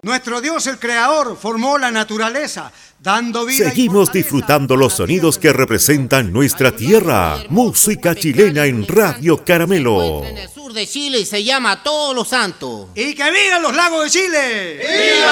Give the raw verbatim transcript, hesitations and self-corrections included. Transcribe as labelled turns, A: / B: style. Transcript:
A: Nuestro Dios, el Creador, formó la naturaleza, dando vida.
B: Seguimos disfrutando los sonidos que representan nuestra tierra. Música chilena en Radio Caramelo.
C: En el sur de Chile y se llama Todos los Santos.
A: ¡Y que vivan los lagos de Chile! ¡Viva!